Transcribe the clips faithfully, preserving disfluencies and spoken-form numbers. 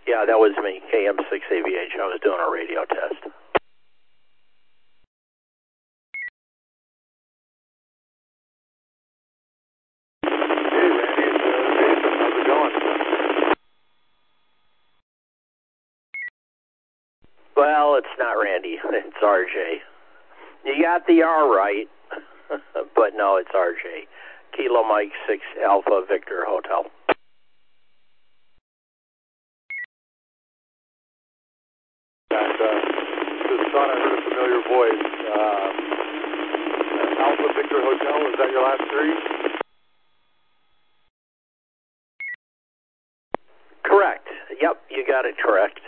Yeah, that was me, K M six A V H. I was doing a radio test. Hey, Randy, it's uh, Jason. How's it going? Well, it's not Randy. It's R J. You got the R right, but no, it's R J. Kilo Mike six Alpha Victor Hotel. And uh, just thought I heard a familiar voice. Uh, Alpha Victor Hotel, is that your last three? Correct. Yep, you got it correct.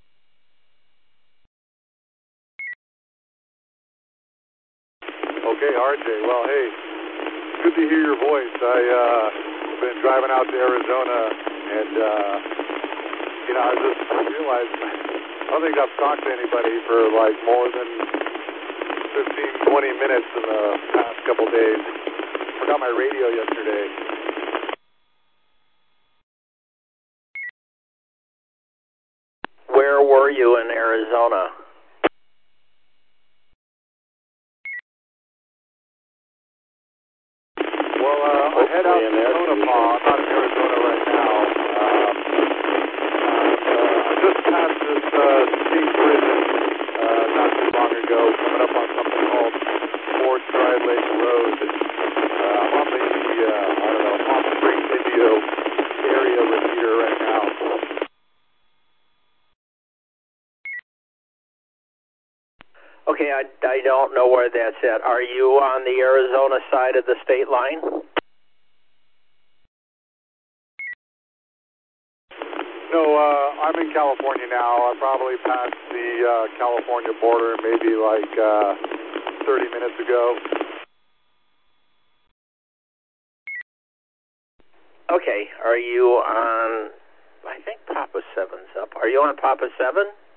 Okay, R J. Well, hey, good to hear your voice. I uh, been driving out to Arizona, and uh, you know, I just realized I don't think I've talked to anybody for like more than fifteen, twenty minutes in the past couple days. Forgot my radio yesterday. Where were you in Arizona? Well, uh, I head out to Tonopah. I'm not in Arizona right now. Um, uh, I just passed this uh, state prison uh, not too long ago, coming up on something called Fort Dry Lake Road. Uh, I'm on the, uh, I don't know, Palm Springs, Indio area repeater right now. Okay, I, I don't know where that's at. Are you on the Arizona side of the state line? No, uh, I'm in California now. I probably passed the uh, California border maybe like uh, thirty minutes ago. Okay, are you on, I think Papa seven's up. Are you on Papa seven?